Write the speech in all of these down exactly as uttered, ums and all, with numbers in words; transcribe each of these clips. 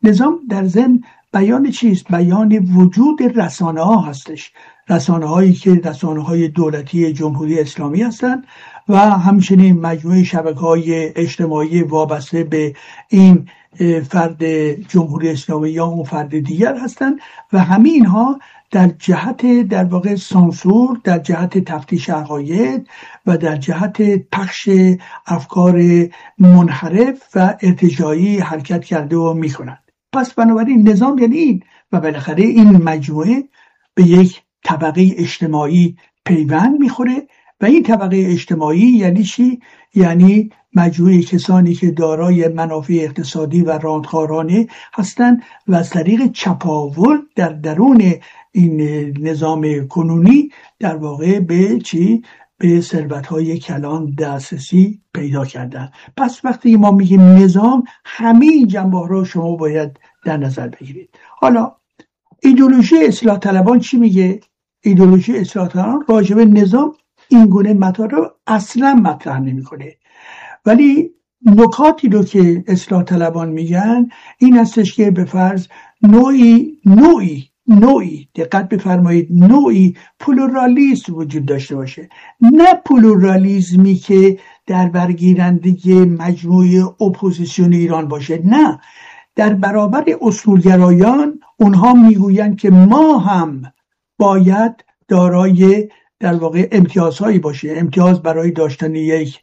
نظام در ضمن بیان چیست؟ بیان وجود رسانه ها هستش، رسانه هایی که رسانه های دولتی جمهوری اسلامی هستند و همچنین مجموعه شبکه های اجتماعی وابسته به این فرد جمهوری اسلامی یا اون فرد دیگر هستند و همه اینها در جهت در واقع سانسور، در جهت تفتیش عقاید و در جهت پخش افکار منحرف و ارتجاعی حرکت کرده و میکنند. پس بنابراین نظام یعنی این و بالاخره این مجموعه به یک طبقه اجتماعی پیوند میخوره و این طبقه اجتماعی یعنی چی؟ یعنی مجموعه کسانی که دارای منافع اقتصادی و رانتخوارانه هستند و از طریق چپاول در درون این نظام کنونی در واقع به چی؟ به ثروت‌های کلان دسترسی پیدا کردن. پس وقتی ما میگیم نظام، همه این جنبه‌ها رو شما باید در نظر بگیرید. حالا ایدئولوژی اصلاح طلبان چی میگه؟ ایدئولوژی اصلاح طلبان راجع به نظام این گونه مطالب رو اصلا مطرح نمی‌کنه، ولی نکاتی رو که اصلاح طلبان میگن این هستش که به فرض نوعی نوعی نوعی دقت بفرمایید نوعی پلورالیسم وجود داشته باشه، نه پلورالیسمی که در برگیرندگی مجموعه اپوزیسیون ایران باشه، نه، در برابر اصولگرایان اونها میگویند که ما هم باید دارای در واقع امتیازهایی باشه، امتیاز برای داشتن یک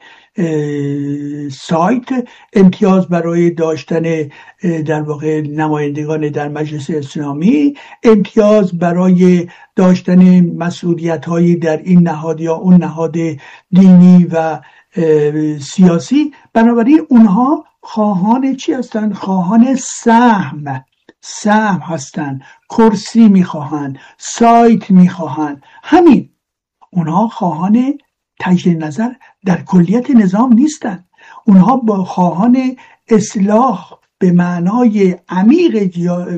سایت، امتیاز برای داشتن در واقع نمایندگان در مجلس اسلامی، امتیاز برای داشتن مسئولیت‌هایی در این نهاد یا اون نهاد دینی و سیاسی. بنابراین اونها خواهان چی هستند؟ خواهان سهم سهم هستند، کرسی میخواهند، سایت میخواهند. همین اونها خواهان تجدید نظر در کلیت نظام نیستند، اونها با خواهان اصلاح به معنای عمیق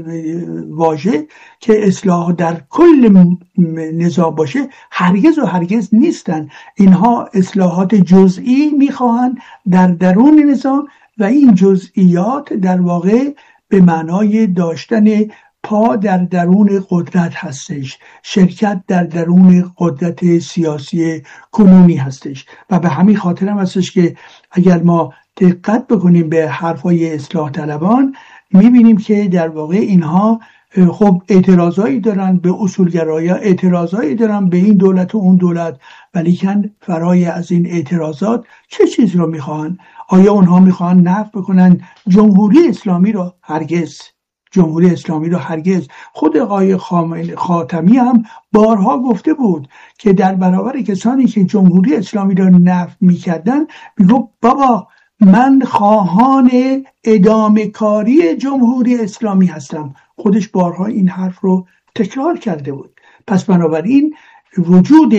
واژه که اصلاح در کل نظام باشه هرگز و هرگز نیستند. اینها اصلاحات جزئی میخواهند در درون نظام و این جزئیات در واقع به معنای داشتن پا در درون قدرت هستش، شرکت در درون قدرت سیاسی کنونی هستش و به همین خاطر هم هستش که اگر ما دقت بکنیم به حرفای اصلاح طلبان میبینیم که در واقع اینها خب اعتراضایی دارن به اصولگرایا، اعتراضایی دارن به این دولت و اون دولت، ولیکن فرای از این اعتراضات چه چیز رو میخوان؟ آیا اونها میخوان نفی بکنن جمهوری اسلامی رو؟ هرگز. جمهوری اسلامی رو هرگز. خود آقای خاتمی هم بارها گفته بود که در برابر کسانی که جمهوری اسلامی رو نفی میکردن میگفت بابا من خواهان ادامه کاری جمهوری اسلامی هستم. خودش بارها این حرف رو تکرار کرده بود. پس بنابراین وجود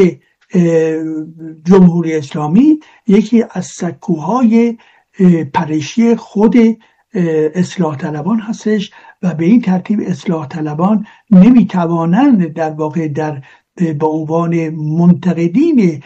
جمهوری اسلامی یکی از سکوهای پرشی خود اصلاح طلبان هستش و به این ترتیب اصلاح طلبان نمیتوانند در واقع در به عنوان منتقدین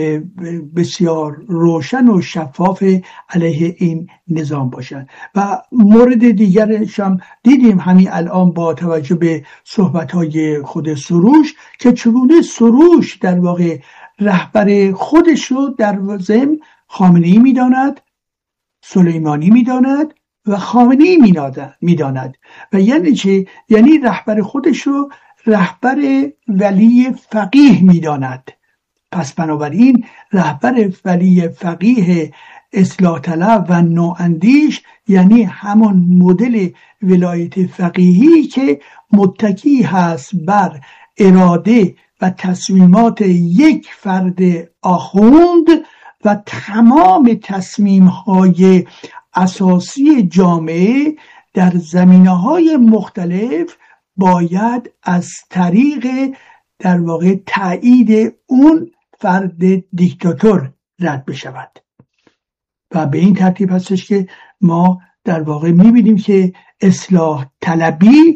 بسیار روشن و شفاف علیه این نظام باشند. و مورد دیگرش هم دیدیم همین الان با توجه به صحبت‌های خود سروش که چگونه سروش در واقع رهبر خودش رو در ضمن خامنه‌ای می‌داند، سلیمانی می‌داند و خامنه‌ای می‌داند. و یعنی چی؟ یعنی رهبر خودش رو رهبر ولی فقیه می‌داند. پس بنابراین رهبر ولی فقیه اصلاح طلب و نواندیش یعنی همان مدل ولایت فقیهی که متکی هست بر اراده و تصمیمات یک فرد آخوند و تمام تصمیم‌های اساسی جامعه در زمینه‌های مختلف باید از طریق در واقع تایید اون فرد دیکتاتور رد بشود. و به این ترتیب هستش که ما در واقع می‌بینیم که اصلاح طلبی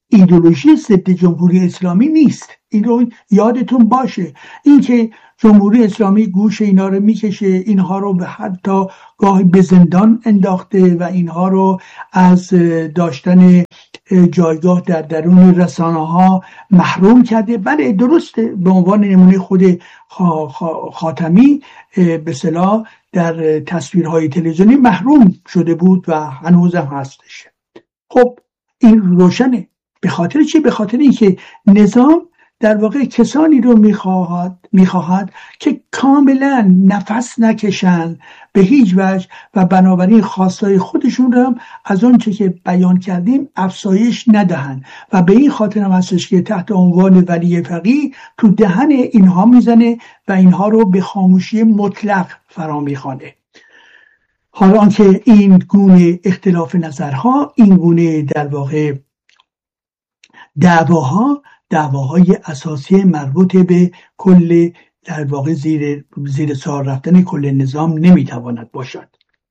ایدئولوژی ضد جمهوری اسلامی نیست. این رو یادتون باشه. این که جمهوری اسلامی گوش اینا رو میکشه، اینها رو به حتی گاهی به زندان انداخته و اینها رو از داشتن جایگاه در درون رسانه ها محروم کرده. بله درسته، به عنوان نمونه خود خاتمی به اصطلاح در تصویرهای تلویزیونی محروم شده بود و هنوزم هستش. خب این روشنه. به خاطر چی؟ به خاطر اینکه نظام در واقع کسانی رو میخواهد میخواهد که کاملا نفس نکشن به هیچ وجه و بنابراین خواستای خودشون رو هم از اون چه که بیان کردیم افزایش ندهن و به این خاطر هم هستش که تحت عنوان ولی فقیه تو دهن اینها میزنه و اینها رو به خاموشی مطلق فرا میخوانه. حالا آنکه این گونه اختلاف نظرها، این گونه در واقع دعواها دعواهای اساسی مربوط به کل در واقع زیر زیر سوال رفتن کل نظام نمیتواند باشد.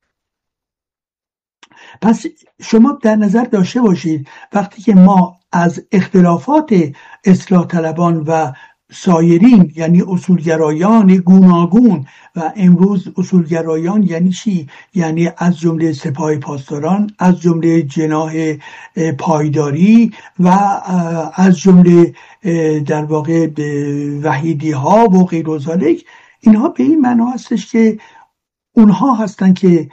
پس شما در نظر داشته باشید وقتی که ما از اختلافات اصلاح طلبان و سایرین یعنی اصولگرایان گوناگون و امروز اصولگرایان یعنی چی؟ یعنی از جمله سپاه پاسداران، از جمله جناح پایداری و از جمله در واقع وحیدی ها و غیر و ذالک، اینها به این معنا هستش که اونها هستن که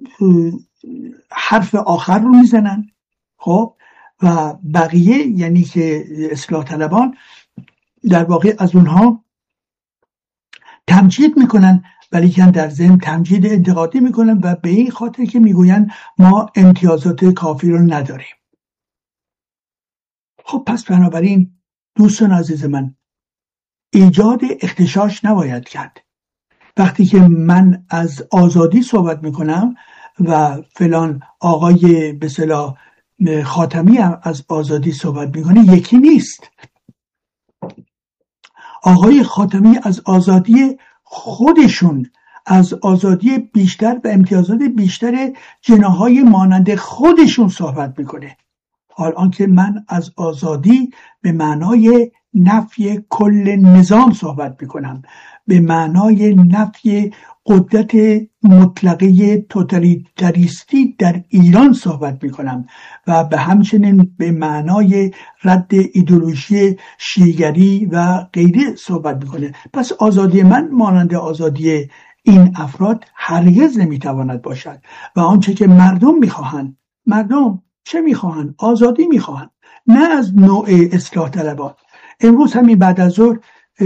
حرف آخر رو میزنن. خب و بقیه یعنی که اصلاح طلبان در واقع از اونها تمجید میکنن، ولی که در ضمن تمجید انتقادی میکنن و به این خاطر که میگوین ما امتیازات کافی رو نداریم. خب پس بنابراین دوستان عزیز من، ایجاد اغتشاش نباید کرد. وقتی که من از آزادی صحبت میکنم و فلان آقای به اصطلاح خاتمی هم از آزادی صحبت میکنه، یکی نیست. آقای خاتمی از آزادی خودشون، از آزادی بیشتر و امتیازات بیشتر جناحهای مانند خودشون صحبت میکنه. حال آنکه من از آزادی به معنای نفی کل نظام صحبت میکنم، به معنای نفی قدرت مطلقه توتالیتاریستی در ایران صحبت میکنم و به همچنین به معنای رد ایدئولوژی شیعه‌گری و غیره صحبت میکنه. پس آزادی من مانند آزادی این افراد هرگز نمیتواند باشد و آنچه که مردم میخواهند، مردم چه میخواهند؟ آزادی میخواهند، نه از نوع اصلاح طلبان. امروز همین بعد از ظهر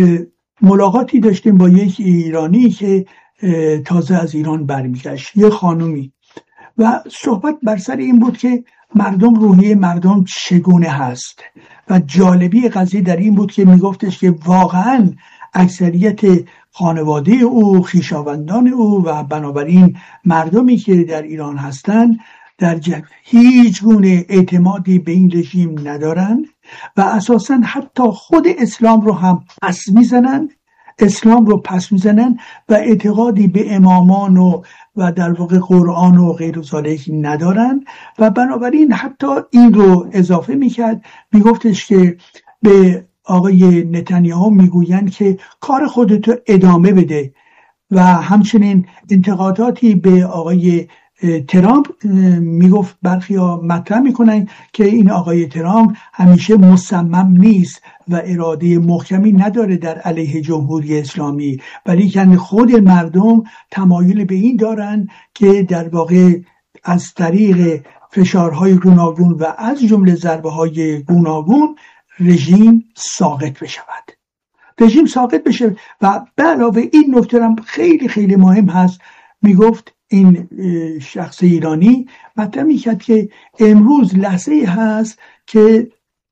ملاقاتی داشتیم با یک ایرانی که تازه از ایران برمیگشت، یه خانومی، و صحبت بر سر این بود که مردم، روحیه مردم چگونه هست و جالبی قضیه در این بود که میگفتش که واقعا اکثریت خانواده او، خویشاوندان او و بنابراین مردمی که در ایران هستند در جهت هیچ گونه اعتمادی به این رژیم ندارن و اساساً حتی خود اسلام رو هم پس میزنن اسلام رو پس میزنن و اعتقادی به امامان و و در واقع قرآن و غیر ذالک ندارن و بنابراین حتی این رو اضافه میکرد، میگفتش که به آقای نتانیاهو میگویند که کار خودتو ادامه بده و همچنین انتقاداتی به آقای ترامپ میگفت برخی ها مطرح میکنن که این آقای ترامپ همیشه مصمم نیست و اراده محکمی نداره در علیه جمهوری اسلامی، ولی که خود مردم تمایل به این دارن که در واقع از طریق فشارهای گوناگون و از جمله ضربه های گوناگون رژیم ساقط بشود رژیم ساقط بشه. و به علاوه این نکته هم خیلی خیلی مهم هست، میگفت این شخص ایرانی مطرح میکرد که امروز لحظه هست که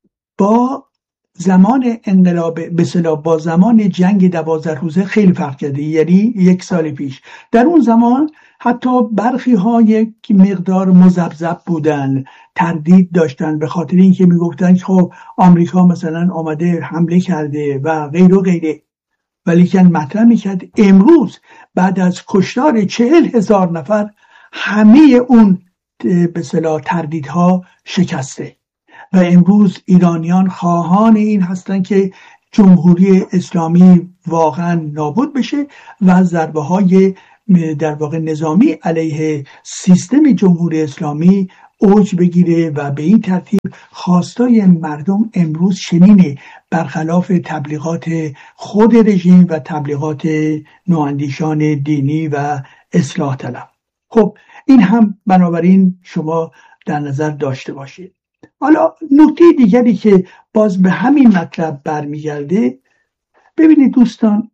با زمان انقلاب به اصطلاح با زمان جنگ دوازده روزه خیلی فرق کرده، یعنی یک سال پیش. در اون زمان حتی برخی ها یک مقدار مذبذب بودن، تردید داشتن، به خاطر اینکه میگفتن خب آمریکا مثلا آمده حمله کرده و غیر و غیره، ولی که مطرح میکرد امروز بعد از کشتار چهل هزار نفر همه اون به اصطلاح تردیدها شکسته و امروز ایرانیان خواهان این هستند که جمهوری اسلامی واقعا نابود بشه و از ضربه های در واقع نظامی علیه سیستم جمهوری اسلامی اوج بگیره و به این ترتیب خواستای مردم امروز شنینه، برخلاف تبلیغات خود رژیم و تبلیغات نواندیشان دینی و اصلاح طلب. خب این هم بنابراین شما در نظر داشته باشید. حالا نکته دیگری که باز به همین مطلب برمیگرده، ببینید دوستان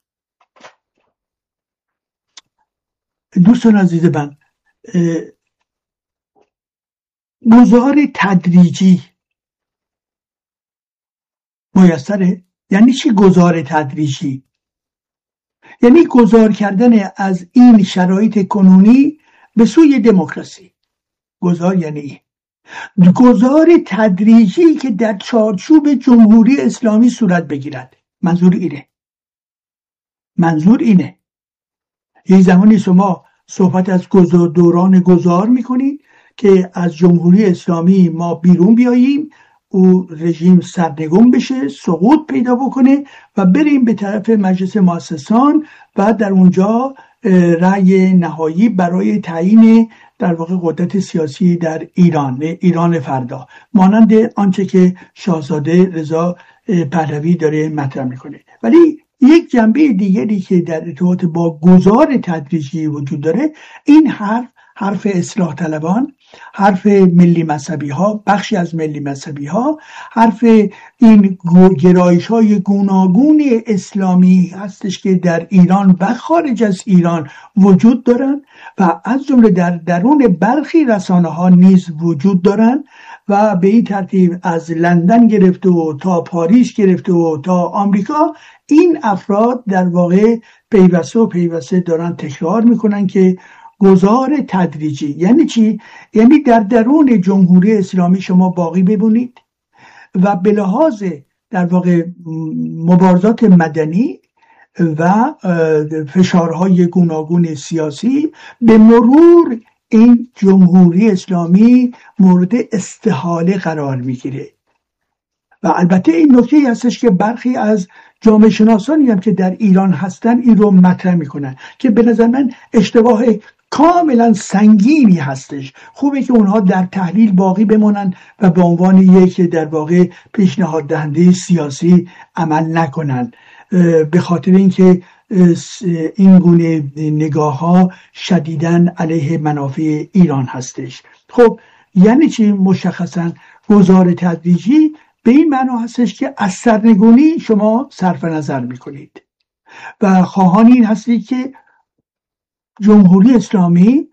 دوستان عزیز من، گذار تدریجی میسره. یعنی چی گذار تدریجی؟ یعنی گذار کردن از این شرایط کنونی به سوی دموکراسی. گذار یعنی این گذار تدریجی که در چارچوب جمهوری اسلامی صورت بگیرد. منظور اینه منظور اینه یه زمانی شما صحبت از گذار دوران گذار میکنید که از جمهوری اسلامی ما بیرون بیاییم، او رژیم سرنگون بشه، سقوط پیدا بکنه و بریم به طرف مجلس مؤسسان و در اونجا رأی نهایی برای تعیین در واقع قدرت سیاسی در ایران، ایران فردا، مانند آنچه که شاهزاده رضا پهلوی داره مطرح میکنه. ولی یک جنبه دیگری که در ارتباط با گذار تدریجی وجود داره، این حرف حرف اصلاح طلبان، حرف ملی مذهبی ها، بخشی از ملی مذهبی ها، حرف این گرایش های گوناگون اسلامی هستش که در ایران و خارج از ایران وجود دارن و از جمله در درون برخی رسانه ها نیز وجود دارن و به این ترتیب از لندن گرفته و تا پاریس گرفته و تا آمریکا این افراد در واقع پیوسته و پیوسته دارن تکرار میکنن که گذار تدریجی یعنی چی؟ یعنی در درون جمهوری اسلامی شما باقی بمونید و به لحاظ در واقع مبارزات مدنی و فشارهای گوناگون سیاسی به مرور این جمهوری اسلامی مورد استحاله قرار میگیره. و البته این نکته هستش که برخی از جامعه شناسانی هم که در ایران هستن این رو مطرح میکنن که به نظر من اشتباه کاملا سنگینی هستش. خوبه که اونها در تحلیل باقی بمونن و به عنوان یک در واقع پیشنهاد دهنده سیاسی عمل نکنن، به خاطر اینکه این گونه نگاه ها شدیداً علیه منافع ایران هستش. خب یعنی چی؟ مشخصاً گذار تدریجی به این معنا هستش که از سرنگونی شما صرف نظر میکنید و خواهان این هستید که جمهوری اسلامی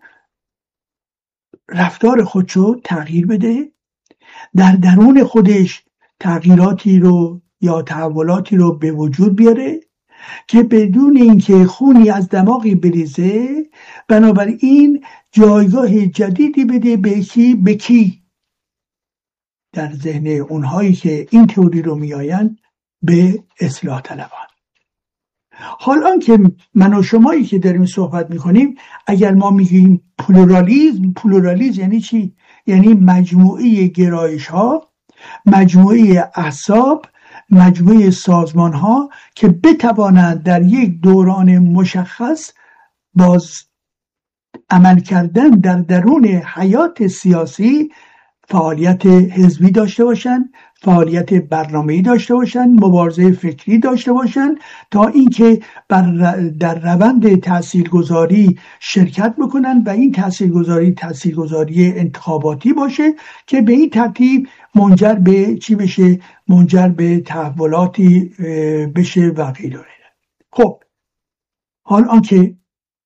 رفتار خودشو تغییر بده، در درون خودش تغییراتی رو یا تحولاتی رو به وجود بیاره که بدون اینکه خونی از دماغی بریزه، بنابراین جایگاه جدیدی بده به کی؟ به کی؟ در ذهن اونهایی که این تئوری رو میآیند به اصلاح طلبان. حالا که من و شمایی که داریم صحبت میکنیم، اگر ما میگیم پلورالیزم، پلورالیزم یعنی چی؟ یعنی مجموعه گرایش ها، مجموعه احزاب، مجموعه سازمان ها که بتوانند در یک دوران مشخص باز عمل کردن در درون حیات سیاسی فعالیت حزبی داشته باشن، فعالیت برنامه‌ای داشته باشن، مبارزه فکری داشته باشن تا اینکه در روند تاثیرگذاری شرکت بکنن و این تاثیرگذاری تاثیرگذاری انتخاباتی باشه که به این ترتیب منجر به چی بشه؟ منجر به تحولاتی بشه و غیره. خب حال آنکه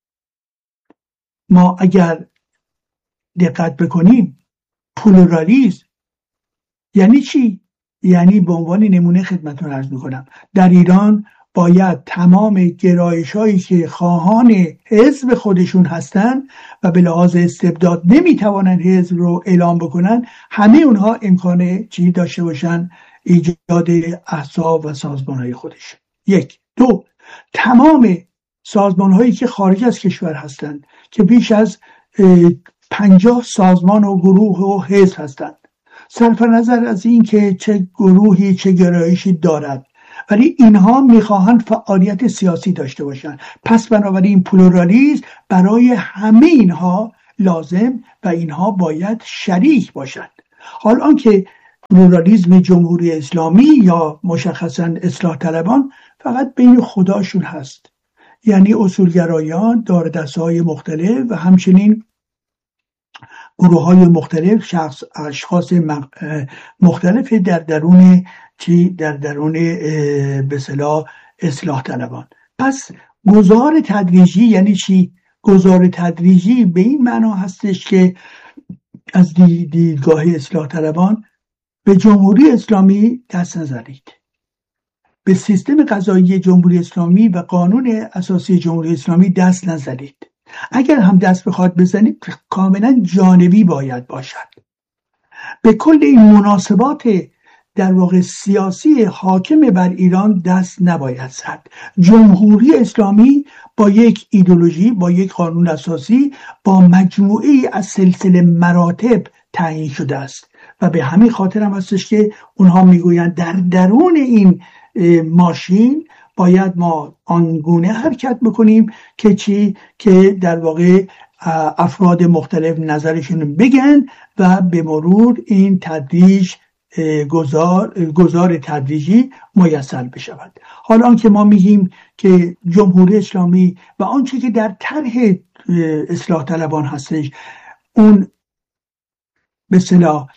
ما اگر دقت بکنیم، پلورالیسم یعنی چی؟ یعنی به عنوان نمونه خدمتتون عرض میکنم، در ایران باید تمام گرایش هایی که خواهان حزب خودشون هستن و به لحاظ استبداد نمیتوانن حزب رو اعلام بکنن، همه اونها امکان چی داشته باشن؟ ایجاد احزاب و سازمان های خودشون. یک. دو، تمام سازمان هایی که خارج از کشور هستن که بیش از پنجاه سازمان و گروه و حزب هستند، صرف نظر از این که چه گروهی چه گرایشی دارد، ولی اینها میخواهند فعالیت سیاسی داشته باشند. پس بنابراین پلورالیسم برای همه اینها لازم و اینها باید شریک باشند. حال آنکه پلورالیسم جمهوری اسلامی یا مشخصا اصلاح طلبان فقط بین خداشون هست، یعنی اصولگرایان، داردسته‌های مختلف و همچنین گروه های مختلف، شخص اشخاص مختلف در درون چی در درون به اصطلاح اصلاح طلبان. پس گذار تدریجی یعنی چی؟ گذار تدریجی به این معنا هستش که از دیدگاه اصلاح طلبان به جمهوری اسلامی دست نزنید، به سیستم قضایی جمهوری اسلامی و قانون اساسی جمهوری اسلامی دست نزنید. اگر هم دست بخواد بزنید کاملا جانبی باید باشد. به کل این مناسبات در واقع سیاسی حاکم بر ایران دست نباید زد. جمهوری اسلامی با یک ایدئولوژی، با یک قانون اساسی، با مجموعه از سلسله مراتب تعیین شده است و به همین خاطر هم هستش که اونها میگویند در درون این ماشین باید ما آنگونه حرکت بکنیم که چی؟ که در واقع افراد مختلف نظرشون بگن و به مرور این تدریج گذار, گذار تدریجی میسر بشود. حالا که ما میگیم که جمهوری اسلامی و آنچه که در طرح اصلاح طلبان هستش اون به اصطلاح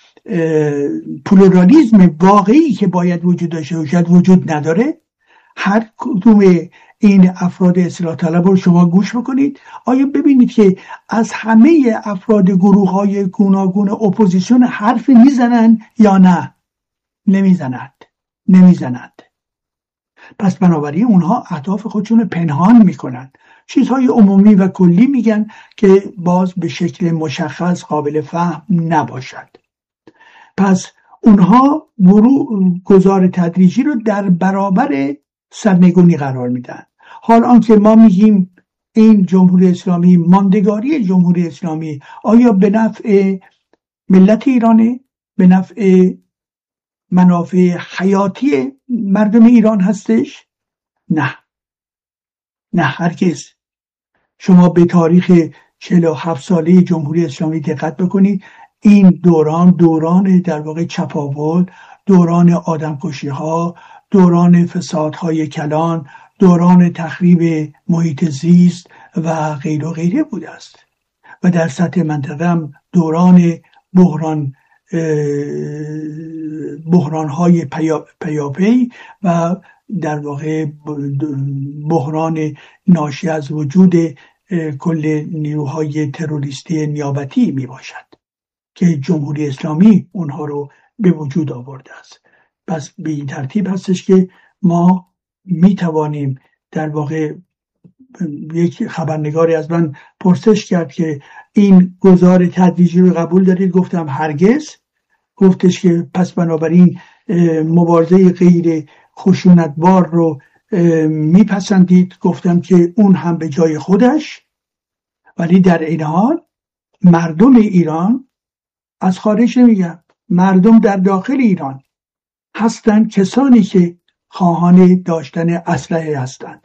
پلورالیسم واقعی که باید وجود داشته باشد وجود نداره، هر کدوم این افراد اصلاح طلب رو شما گوش بکنید، آیا ببینید که از همه افراد گروه های گوناگون اپوزیسیون حرف میزنند یا نه؟ نمیزنند نمیزنند پس بنابراین اونها اهداف خودشون پنهان میکنند، چیزهای عمومی و کلی میگن که باز به شکل مشخص قابل فهم نباشد. پس اونها گذار تدریجی رو در برابر سرنگونی قرار میدن. حال آنکه ما میگیم این جمهوری اسلامی، ماندگاری جمهوری اسلامی آیا به نفع ملت ایرانه؟ به نفع منافع حیاتی مردم ایران هستش؟ نه نه هرگز. شما به تاریخ چهل و هفت ساله جمهوری اسلامی دقت بکنید، این دوران دوران در واقع چپاول، دوران آدمکشی ها، دوران فسادهای کلان، دوران تخریب محیط زیست و غیر و غیره بوده است و در سطح منطقه هم دوران بحران بحران های پیاپی و در واقع بحران ناشی از وجود کل نیروهای تروریستی نیابتی می باشد که جمهوری اسلامی اونها رو به وجود آورده است. پس به این ترتیب هستش که ما می توانیم در واقع، یک خبرنگاری از من پرسش کرد که این گذار تدریجی رو قبول دارید؟ گفتم هرگز. گفتش که پس بنابراین مبارزه غیر خشونتبار رو میپسندید؟ گفتم که اون هم به جای خودش، ولی در این حال مردم ایران، از خارج نمیگم، مردم در داخل ایران هستند کسانی که خواهان داشتن اسلحه هستند.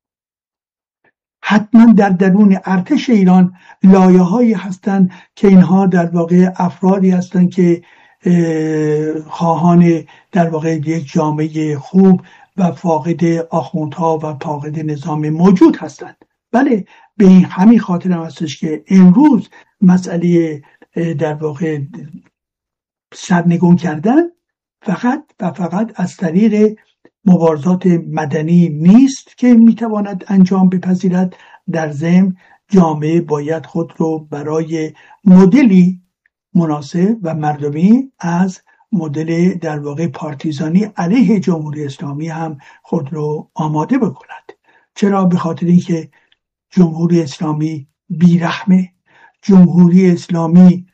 حتما در درون ارتش ایران لایه هایی هستند که اینها در واقع افرادی هستند که خواهان در واقع یک جامعه خوب و فاقد آخوندها و فاقد نظام موجود هستند. بله، به این همین خاطر هم هستش که امروز مسئله در واقع سرنگون کردن فقط و فقط از طریق مبارزات مدنی نیست که میتواند انجام بپذیرد. در ضمن جامعه باید خود رو برای مدلی مناسب و مردمی از مدل در واقع پارتیزانی علیه جمهوری اسلامی هم خود رو آماده بکند. چرا؟ به خاطر اینکه جمهوری اسلامی بیرحمه، جمهوری اسلامی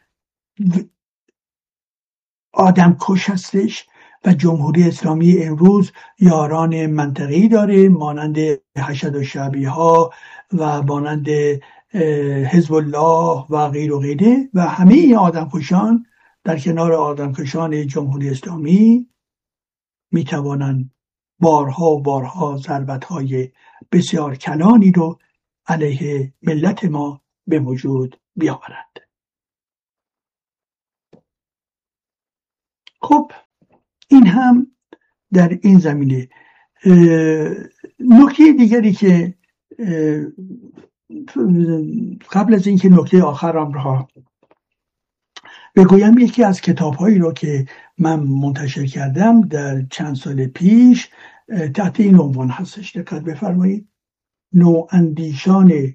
آدم کش هستش و جمهوری اسلامی امروز یاران منطقه‌ای داره مانند حشد و شعبی ها و مانند حزب الله و غیر و غیره و همه این آدم کشان در کنار آدمکشان جمهوری اسلامی می توانند بارها و بارها ضربت‌های بسیار کلانی رو علیه ملت ما به وجود بیاورند. خب این هم در این زمینه. نکته دیگری که قبل از اینکه نکته آخرم را بگویم، یکی از کتاب‌هایی رو که من منتشر کردم در چند سال پیش تحت این عنوان هستش، دقت بفرمایید: نواندیشان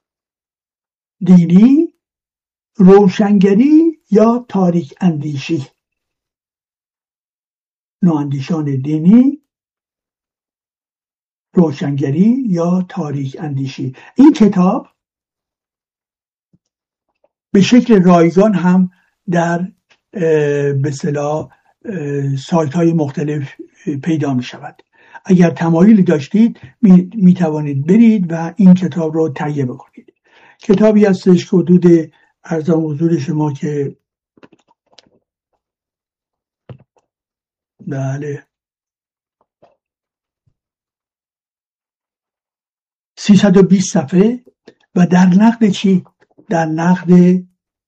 دینی، روشنگری یا تاریک اندیشی. نواندیشان دینی، روشنگری یا تاریک اندیشی. این کتاب به شکل رایگان هم در به اصطلاح سایت های مختلف پیدا می شود. اگر تمایلی داشتید می, می توانید برید و این کتاب رو تهیه بکنید. کتابی هستش که حدود ارزم حضور شما که بله سیصد و بیست صفحه و در نقد چی؟ در نقد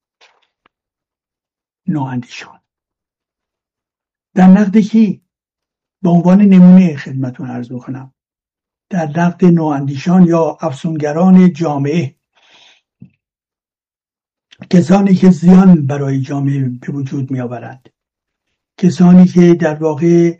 نواندیشان. در نقد کی؟ به عنوان نمونه خدمتون عرض میکنم. در نقد نواندیشان یا افسونگران جامعه، کسانی که زیان برای جامعه به وجود می آورند، کسانی که در واقع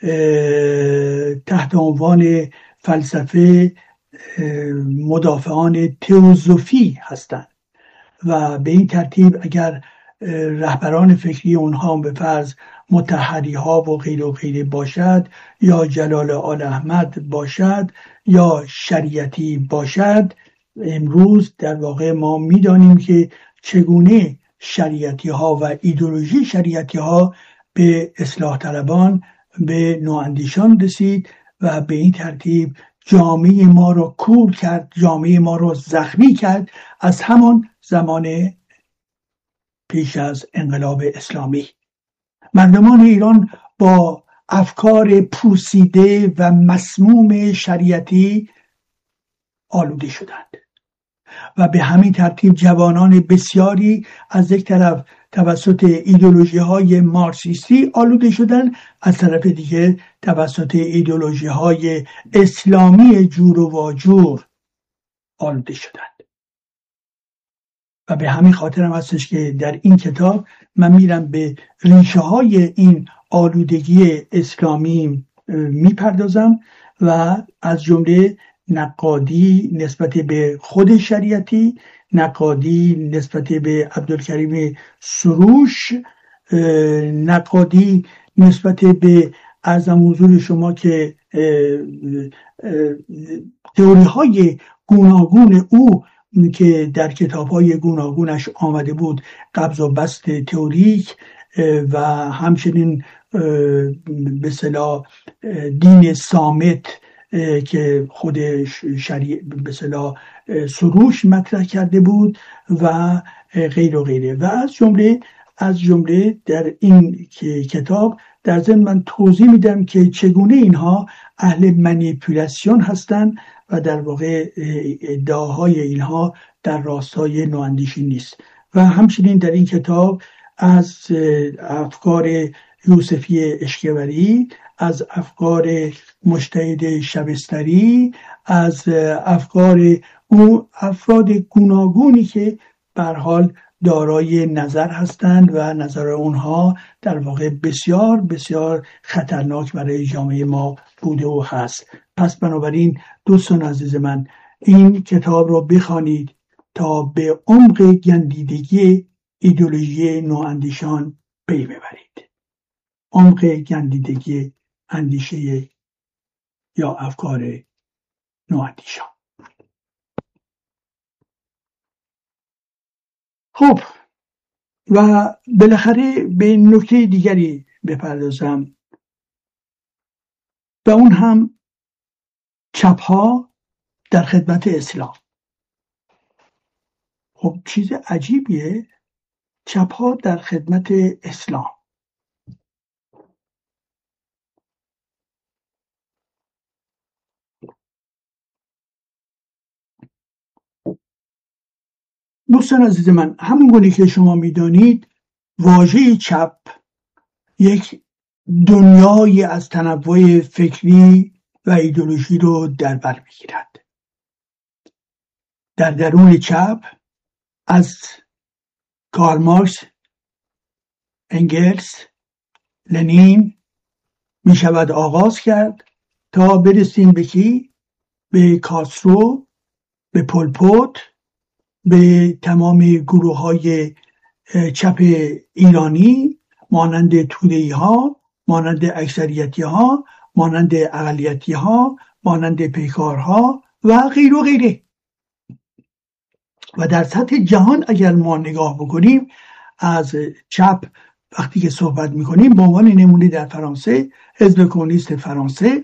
تحت عنوان فلسفه مدافعان تئوزوفی هستند و به این ترتیب اگر رهبران فکری اونها به فرض مطهری ها و غیر و غیره باشد یا جلال آل احمد باشد یا شریعتی باشد، امروز در واقع ما میدانیم که چگونه شریعتی ها و ایدئولوژی شریعتی ها به اصلاح طلبان، به نواندیشان رسید و به این ترتیب جامعه ما رو کور کرد، جامعه ما رو زخمی کرد. از همان زمان پیش از انقلاب اسلامی مردمان ایران با افکار پوسیده و مسموم شریعتی آلوده شدند و به همین ترتیب جوانان بسیاری از یک طرف توسط ایدئولوژی های مارکسیستی آلوده شدند، از طرف دیگه توسط ایدئولوژی های اسلامی جور و واجور آلوده شدند. و به همین خاطر هم هستش که در این کتاب من میرم به ریشه های این آلودگی اسلامی میپردازم و از جمله نقادی نسبت به خود شریعتی، نقادی نسبت به عبدالکریم سروش، نقادی نسبت به عرضم حضور شما که تئوری های گوناگون او که در کتاب های گوناگونش آمده بود، قبض و بسط تئوریک و همچنین به اصطلاح دین صامت که خود شریع به اصطلاح سروش مطرح کرده بود و غیر و غیره. و از جمله از جمله در این کتاب در ضمن من توضیح میدم که چگونه اینها اهل منیپولاسیون هستند و در واقع ادعاهای اینها در راستای نواندیشی نیست. و همچنین در این کتاب از افکار یوسفی اشکوری، از افکار مجتهد شبستری، از افکار او افراد گوناگونی که به هر حال دارای نظر هستند و نظر اونها در واقع بسیار بسیار خطرناک برای جامعه ما بوده و هست. پس بنابراین دوستان عزیز من، این کتاب رو بخوانید تا به عمق گندیدگی ایدئولوژی نواندیشان پی ببرید. عمق گندیدگی اندیشه یا افکار نواندیشان. خب و بالاخره به نکته دیگری بپردازم و اون هم چپ‌ها در خدمت اسلام. خب چیز عجیبیه، چپ‌ها در خدمت اسلام. دوستان عزیز من، همون گونه که شما میدانید واژه چپ یک دنیای از تنوع فکری و ایدئولوژی رو در بر میگیرد. در درون چپ از کارل مارکس، انگلس، لنین می شود آغاز کرد تا برسیم به کی؟ به کاسترو، به پل پوت، به تمام گروه های چپ ایرانی مانند توده‌ای ها، مانند اکثریتی ها، مانند اقلیتی ها، مانند پیکارها و غیر و غیره. و در سطح جهان اگر ما نگاه بکنیم از چپ وقتی که صحبت میکنیم، به عنوان نمونه در فرانسه حزب کمونیست فرانسه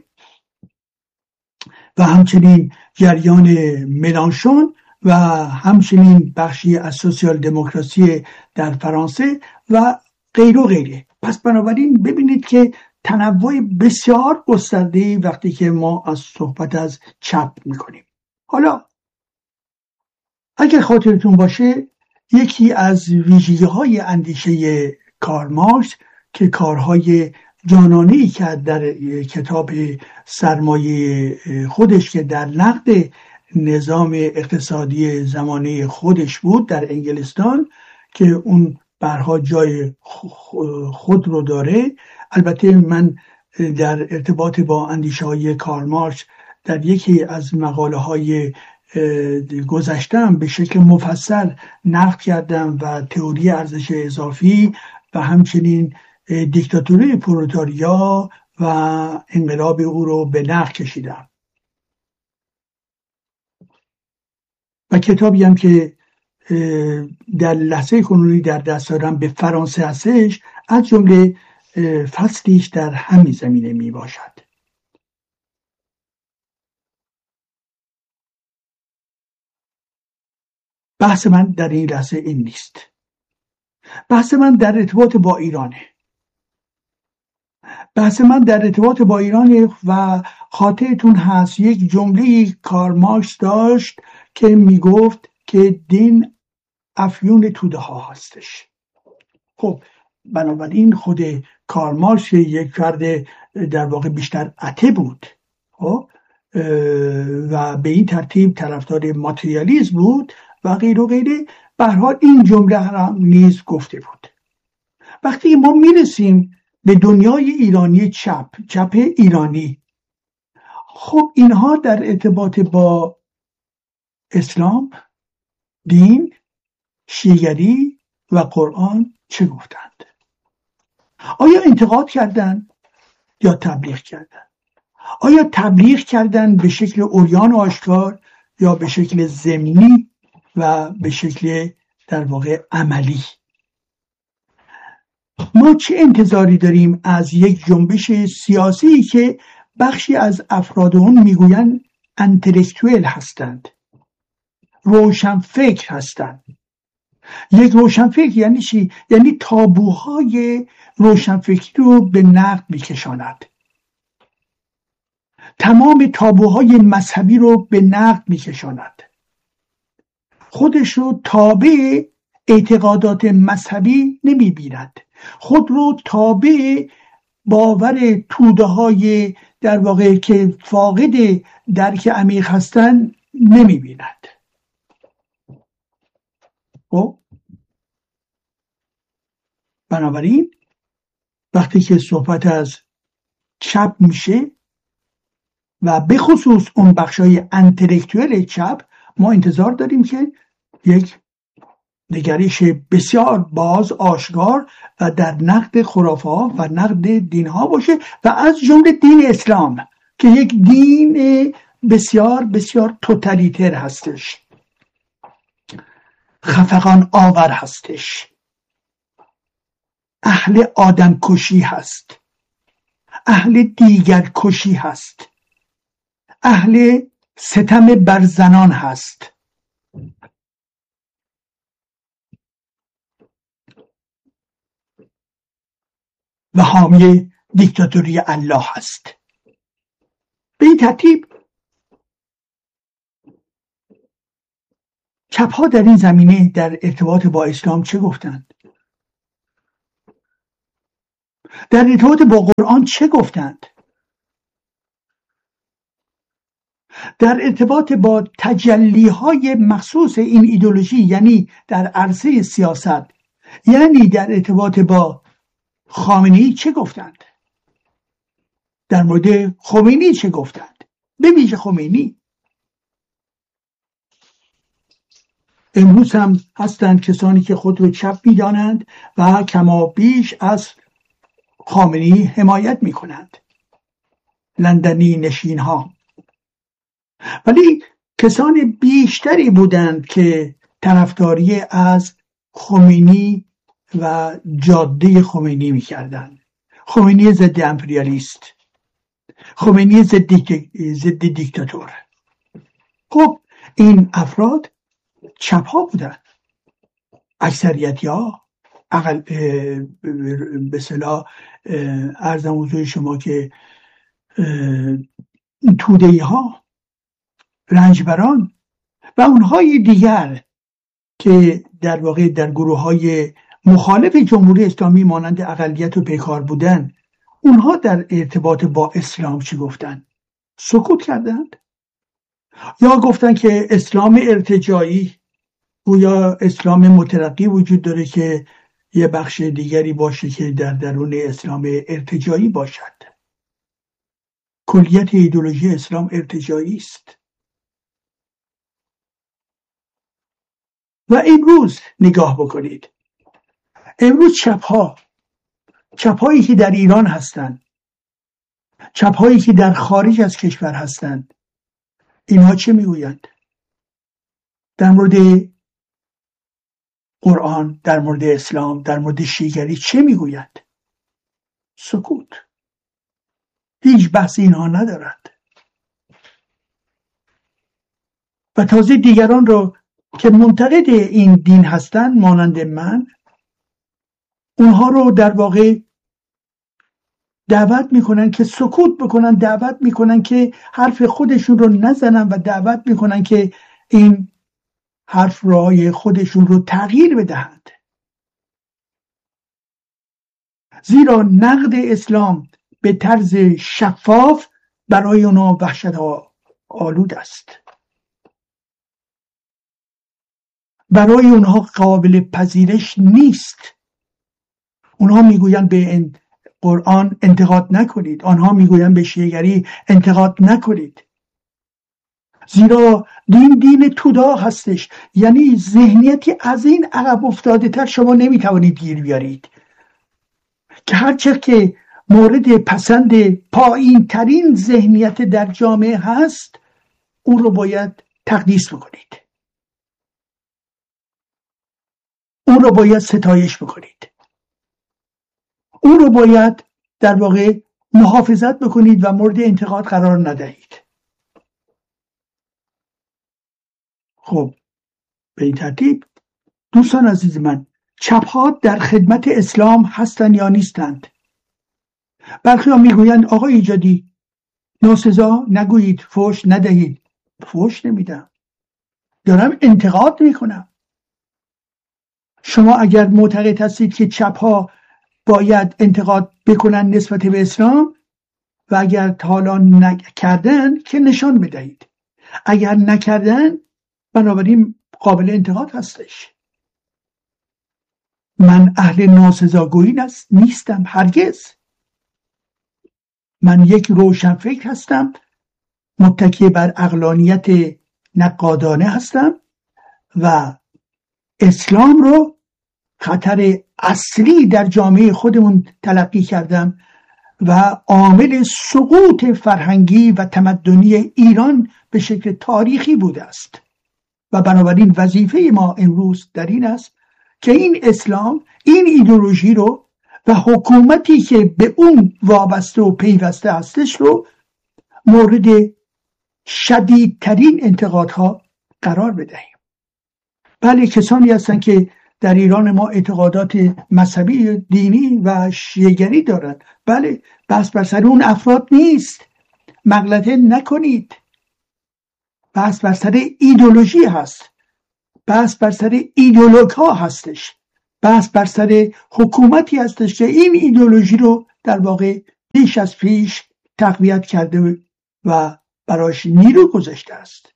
و همچنین جریان ملانشون و همچنین بخشی از سوسیال دموکراسی در فرانسه و غیر و غیره. پس بنابراین ببینید که تنوع بسیار گسترده وقتی که ما از صحبت از چپ میکنیم. حالا اگر خاطرتون باشه یکی از ویژگی‌های اندیشه کارل مارکس که کارهای جانانه‌ای کرد در کتاب سرمایه خودش که در نقد نظام اقتصادی زمانه خودش بود در انگلستان که اون برها جای خود رو داره. البته من در ارتباط با اندیشه های کارل مارکس در یکی از مقاله های گذشتم به شکل مفصل نقد کردم و تئوری ارزش اضافی و همچنین دیکتاتوری پرولتاریا و انقلاب او رو به نقد کشیدم و کتابی هم که در لحظه کنونی در دست دارم به فرانسه هستش، از جمله فصلیش در همین زمینه می باشد. بحث من در این لحظه این نیست. بحث من در ارتباط با ایرانه. بحث من در ارتباط با ایرانه و خاطرتون هست یک جمله کارل مارکس داشت که میگفت که دین افیون توده ها هستش. خب بنابراین خود کارل مارکس یک فرد در واقع بیشتر اته بود خب و به این ترتیب طرفدار ماتریالیسم بود و غیر و غیره. به هر حال این جمله هم نیز گفته بود. وقتی ما میرسیم به دنیای ایرانی چپ چپ ایرانی، خب اینها در ارتباط با اسلام، دین، شیعگری و قرآن چه گفتند؟ آیا انتقاد کردند یا تبلیغ کردند؟ آیا تبلیغ کردند به شکل عریان و آشکار یا به شکل ضمنی و به شکل در واقع عملی؟ ما چه انتظاری داریم از یک جنبش سیاسی که بخشی از افراد اون میگویند انتلکتوئل هستند، روشنفکر هستند. یک روشنفکر یعنی چی؟ یعنی تابوهای روشنفکری رو به نقد میکشاند، تمام تابوهای مذهبی رو به نقد میکشاند، خودش رو تابع اعتقادات مذهبی نمیبیند، خود رو تابع باور توده های در واقع که فاقد درک عمیق هستن نمیبیند. خب بنابراین وقتی که صحبت از چپ میشه و به خصوص اون بخشای انتلکتوئل چپ، ما انتظار داریم که یک نگرش بسیار باز، آشکار و در نقد خرافه ها و نقد دین ها باشه و از جمله دین اسلام که یک دین بسیار بسیار توتالیتر هستش، خفقان آور هستش، اهل آدم کشی هست، اهل دیگر کشی هست، اهل ستم بر زنان هست. و حامی دیکتاتوری الله هست. به این ترتیب چپ‌ها در این زمینه در ارتباط با اسلام چه گفتند؟ در ارتباط با قرآن چه گفتند؟ در ارتباط با تجلی‌های مخصوص این ایدئولوژی، یعنی در عرصه سیاست، یعنی در ارتباط با خامنه‌ای چه گفتند؟ در مورد خمینی چه گفتند؟ به ویژه خمینی. امروز هم هستند کسانی که خود رو چپ می‌دانند و کما بیش از خامنه‌ای حمایت می‌کنند، لندنی نشین ها. ولی کسان بیشتری بودند که طرفداری از خمینی و جاده خمینی می‌کردند. خمینی ضد امپریالیست، خمینی ضد ضد دیکتاتور. خب این افراد چپ ها بودن، اکثریتی ها اقل به اصطلاح عرضم حضور شما که توده‌ای ها، رنجبران و اونهای دیگر که در واقع در گروه های مخالف جمهوری اسلامی مانند اقلیت و پیکار بودن، اونها در ارتباط با اسلام چی گفتن؟ سکوت کردند یا گفتن که اسلام ارتجاعی گویا اسلام مترقی وجود داره که یه بخش دیگری باشه که در درون اسلام ارتجاعی باشد. کلیت ایدئولوژی اسلام ارتجاعی است. و امروز نگاه بکنید، امروز چپ‌ها، چپ‌هایی که در ایران هستند، چپ‌هایی که در خارج از کشور هستند، اینها چه میگویند؟ در مورد قرآن، در مورد اسلام، در مورد شیعه‌گری چه میگویند؟ سکوت. هیچ بحث اینها ندارند. و تازه دیگران رو که منتقد این دین هستند مانند من، اونها رو در واقع دعوت میکنن که سکوت بکنن، دعوت میکنن که حرف خودشون رو نزنن و دعوت میکنن که این حرف رای خودشون رو تغییر بدهند. زیرا نقد اسلام به طرز شفاف برای اونا وحشت آلود است. برای اونها قابل پذیرش نیست. اونها میگویند به قرآن انتقاد نکنید، آنها میگویند به شیعه‌گری انتقاد نکنید، زیرا دین دین تودا هستش. یعنی ذهنیتی از این عقب افتاده تر شما نمیتوانید گیر بیارید که هرچه که مورد پسند پایین ترین ذهنیت در جامعه هست اون رو باید تقدیس بکنید، اون رو باید ستایش بکنید، اون رو باید در واقع محافظت بکنید و مورد انتقاد قرار ندهید. خب به این ترتیب دوستان عزیز من، چپ‌ها در خدمت اسلام هستند یا نیستند؟ برخی ها میگویند آقا ایجادی ناسزا نگویید، فحش ندهید. فحش نمیدم، دارم انتقاد میکنم. شما اگر معتقد هستید که چپ‌ها باید انتقاد بکنن نسبت به اسلام و اگر حالا نکردن که نشان بدهید، اگر نکردن بنابراین قابل انتقاد هستش. من اهل ناسزاگویی نیستم، هرگز. من یک روشنفکر هستم، متکی بر عقلانیت نقادانه هستم و اسلام رو خطر اصلی در جامعه خودمون تلقی کردم و عامل سقوط فرهنگی و تمدنی ایران به شکل تاریخی بوده است و بنابراین وظیفه ما امروز در این است که این اسلام، این ایدئولوژی رو و حکومتی که به اون وابسته و پیوسته هستش رو مورد شدیدترین انتقادها قرار بدهیم. بله کسانی هستن که در ایران ما اعتقادات مذهبی دینی و شیعه‌گری دارند. بله، بحث بر سر اون افراد نیست، مغلطه نکنید. بحث بر سر ایدئولوژی هست، بحث بر سر ایدئولوگ ها هستش، بحث بر سر حکومتی هستش که این ایدئولوژی رو در واقع بیش از پیش تقویت کرده و براش نیرو گذاشته است.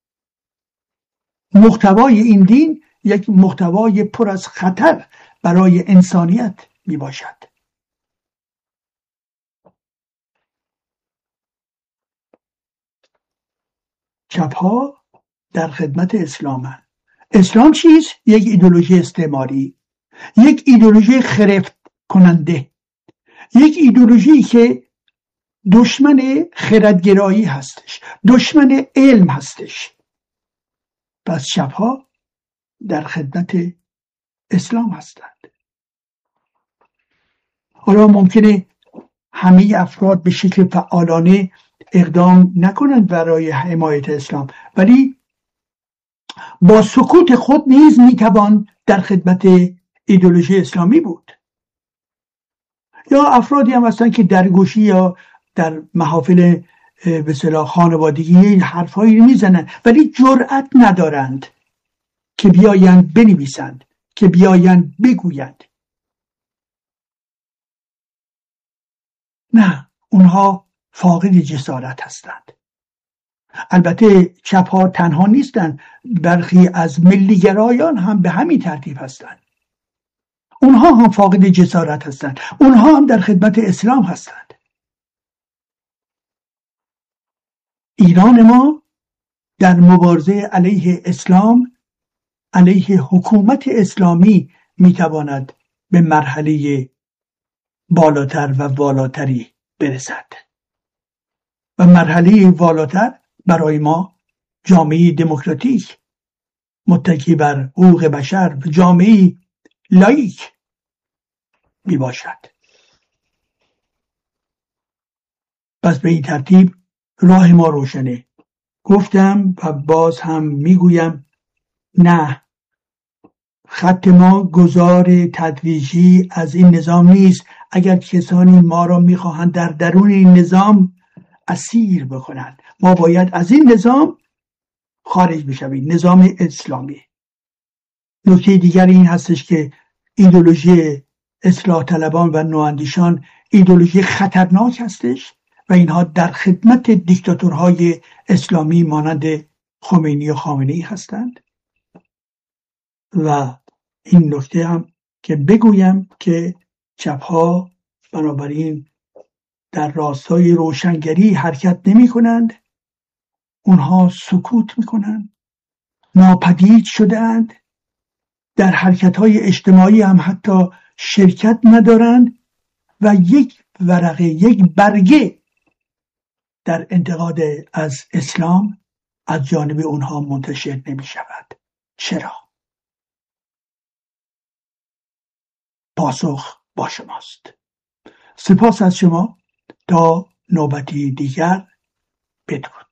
محتوای این دین یک محتوای پر از خطر برای انسانیت می باشد. چپ‌ها در خدمت اسلامن. اسلام چیست؟ یک ایدئولوژی استعماری، یک ایدئولوژی خرفت کننده، یک ایدئولوژی که دشمن خردگرایی هستش، دشمن علم هستش. پس چپ‌ها در خدمت اسلام هستند. حالا ممکنه همه افراد به شکل فعالانه اقدام نکنند برای حمایت اسلام، ولی با سکوت خود نیز میتوان در خدمت ایدئولوژی اسلامی بود. یا افرادی هم هستن که در گوشی یا در محافل به اصطلاح خانوادگی حرفایی میزنن، ولی جرأت ندارند که بیایند بنویسند، که بیایند بگویند. نه، اونها فاقد جسارت هستند. البته چپ‌ها تنها نیستند، برخی از ملیگرایان هم به همین ترتیب هستند. اونها هم فاقد جسارت هستند، اونها هم در خدمت اسلام هستند. ایران ما در مبارزه علیه اسلام، علیه حکومت اسلامی میتواند به مرحله بالاتر و والاتری برسد. و مرحله والاتر برای ما جامعه دموکراتیک متکی بر حقوق بشر و جامعه لایک می باشد. پس به این ترتیب راه ما روشنه. گفتم و باز هم میگویم، نه، خط ما گذار تدریجی از این نظام نیست. اگر کسانی ما را میخواهند در درون این نظام اسیر بکنند، ما باید از این نظام خارج بشویم، نظام اسلامی. نکته دیگر این هستش که ایدئولوژی اصلاح طلبان و نواندیشان ایدئولوژی خطرناک هستش و اینها در خدمت دیکتاتورهای اسلامی مانند خمینی و خامنه‌ای هستند. و این نکته هم که بگویم که چپ‌ها بنابراین در راستای روشنگری حرکت نمی کنند، اونها سکوت می کنند، ناپدید شدند، در حرکت‌های اجتماعی هم حتی شرکت ندارند و یک ورقه، یک برگه در انتقاد از اسلام از جانب اونها منتشر نمی شود. چرا؟ پاسخ با شماست. سپاس از شما. تا نوبتی دیگر، بدرود.